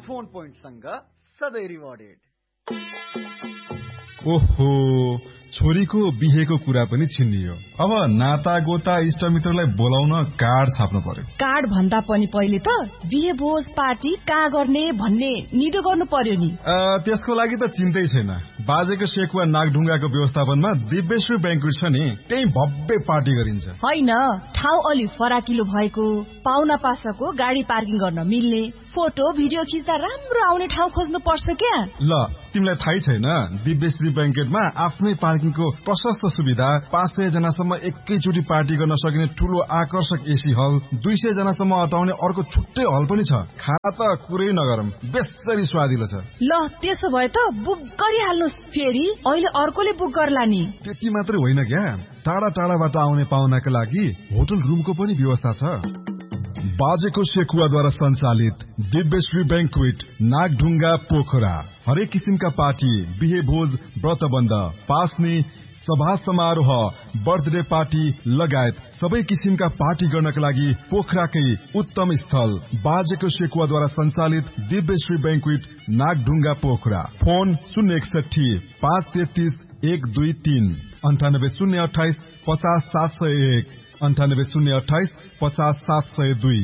Phone पोइन्टसँग सधैँ rewarded. ओहो, छोरीको बिहेको कुरा पनि छिन्नियो। अब नाता गोता इष्टमित्रलाई बोलाउन कार्ड छाप्नु पर्यो। कार्ड भन्दा पनि पहिले त बिहे भोज पार्टी कहाँ गर्ने भन्ने निदो गर्नु पर्यो नि। त्यसको लागि त चिन्तै छैन। बाजेको सेकुवा नागढुङ्गाको व्यवस्थापनमा दिव्यश्री ब्याङ्क्वेट छ नि, त्यही भव्य पार्टी गरिन्छ। होइन, ठाउँ अलि फराकिलो भएको, पाहुना पासाको गाडी पार्किङ गर्न मिल्ने, फोटो भिडियो खिच्दा राम्रो आउने ठाउँ खोज्नु पर्छ क्या। ल, तिमीलाई थाहै छैन, दिव्यश्री ब्याङ्केटमा आफ्नै पार्किङको प्रशस्त सुविधा, 500 जनासम्म एकैचोटि पार्टी गर्न सकिने ठूलो आकर्षक एसी हल, 200 जनासम्म अटाउने अर्को छुट्टै हल पनि छ। खाना त कुरै नगरौँ, बेसरी स्वादिलो छ। ल, त्यसो भए त बुक गरिहाल्नुस्, फेरि अहिले अर्कोले बुक गर्ला नि। त्यति मात्रै होइन क्या, टाढा टाढाबाट आउने पाहुनाका लागि होटल रुमको पनि व्यवस्था छ। बाजेको सेकुवाद्वारा सञ्चालित दिव्यश्री ब्याङ्क्वेट नागढुङ्गा पोखरा हरेक किसिमका पार्टी, बिहे भोज, व्रतबन्ध, पास्नी, सभा समारोह, बर्थडे पार्टी लगायत सबै किसिमका पार्टी गर्नका लागि पोखराकै उत्तम स्थल बाजेको सेकुवाद्वारा सञ्चालित दिव्यश्री ब्याङ्क्वेट नागढुङ्गा पोखरा। फोन 061 533 123 98028 50 701 98028 50 702।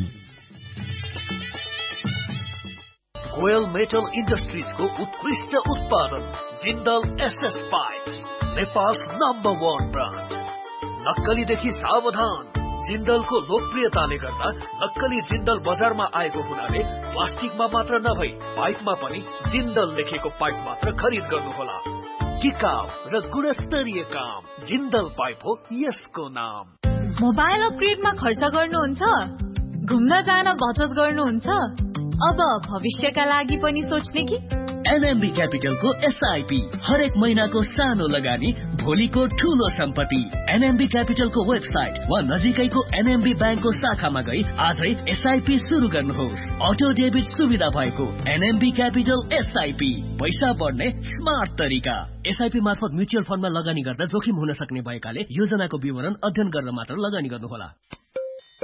गोयल मेटल इन्डस्ट्रिजको उत्कृष्ट उत्पादन Jindal SS pipe, Nepal number 1 brand. नक्कलीदेखि सावधान। जिन्दलको लोकप्रियताले गर्दा नक्कली जिन्दल बजारमा आएको हुनाले प्लास्टिकमा मात्र नभई पाइपमा पनि जिन्दल लेखेको पाइप मात्र खरिद गर्नुहोला। टिकाउ र गुणस्तरीय काम, जिन्दल पाइप हो यसको नाम। मोबाइल अपग्रेडमा खर्च गर्नुहुन्छ? घुम्न जान बचत गर्नुहुन्छ? अब भविष्यका लागि पनि सोच्ने कि? एनएमबी क्यापिटलको एसआईपी हरेक महिनाको सानो लगानी, भोलिको ठूलो सम्पत्ति। एनएमबी क्यापिटलको वेबसाइट वा नजिकैको एनएमबी ब्याङ्कको शाखामा गई आजै एसआईपी सुरु गर्नुहोस्। अटो डेबिट सुविधा भएको एनएमबी क्यापिटल एसआईपी, पैसा बढ्ने स्मार्ट तरिका। एसआईपी मार्फत म्युचुअल फन्डमा लगानी गर्दा जोखिम हुन सक्ने भएकाले योजनाको विवरण अध्ययन गरेर मात्र लगानी गर्नुहोला।